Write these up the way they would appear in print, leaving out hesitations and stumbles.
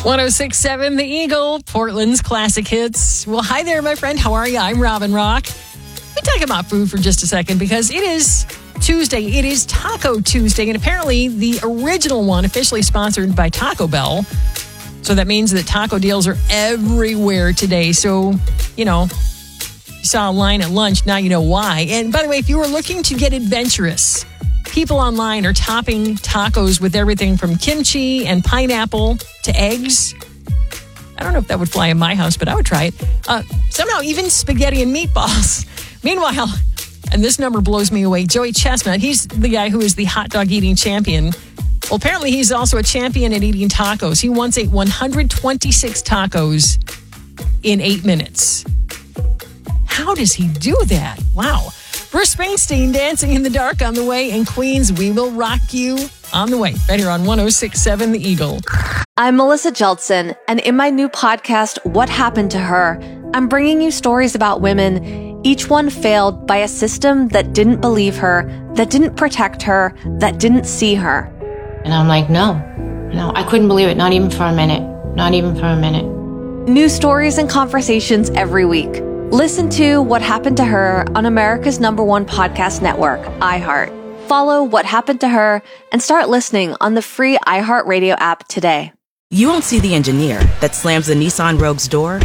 106.7 The Eagle, Portland's classic hits. Well, hi there, my friend. How are you? I'm Robin Rock. Let me talk about food for just a second because it is Tuesday. It is Taco Tuesday, and apparently the original one officially sponsored by Taco Bell. So that means that taco deals are everywhere today. So, you saw a line at lunch. Now you know why. And by the way, if you were looking to get adventurous, people online are topping tacos with everything from kimchi and pineapple to eggs. I don't know if that would fly in my house, but I would try it. Somehow even spaghetti and meatballs. Meanwhile, and this number blows me away, Joey Chestnut, he's the guy who is the hot dog eating champion. Well, apparently he's also a champion at eating tacos. He once ate 126 tacos in 8 minutes. How does he do that? Wow. Bruce Springsteen, Dancing in the Dark on the way, and Queens, We Will Rock You on the way. Right here on 106.7 The Eagle. I'm Melissa Jeldson, and in my new podcast, What Happened to Her, I'm bringing you stories about women, each one failed by a system that didn't believe her, that didn't protect her, that didn't see her. And I'm like, no, I couldn't believe it. Not even for a minute. Not even for a minute. New stories and conversations every week. Listen to What Happened to Her on America's #1 podcast network, iHeart. Follow What Happened to Her and start listening on the free iHeartRadio app today. You won't see the engineer that slams the Nissan Rogue's door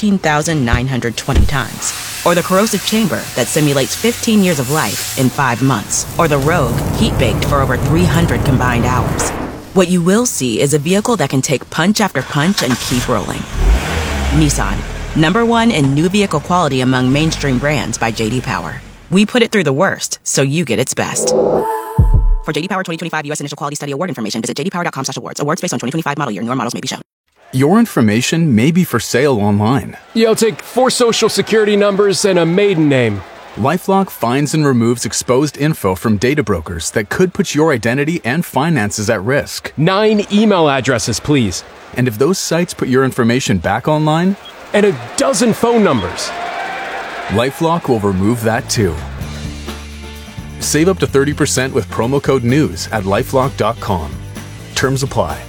13,920 times. Or the corrosive chamber that simulates 15 years of life in 5 months. Or the Rogue heat-baked for over 300 combined hours. What you will see is a vehicle that can take punch after punch and keep rolling. Nissan. #1 in new vehicle quality among mainstream brands by J.D. Power. We put it through the worst, so you get its best. For J.D. Power 2025 U.S. Initial Quality Study Award information, visit jdpower.com/awards. Awards based on 2025 model year. Newer models may be shown. Your information may be for sale online. Yeah, I'll take 4 social security numbers and a maiden name. LifeLock finds and removes exposed info from data brokers that could put your identity and finances at risk. 9 email addresses, please. And if those sites put your information back online... and a dozen phone numbers. LifeLock will remove that too. Save up to 30% with promo code NEWS at LifeLock.com. Terms apply.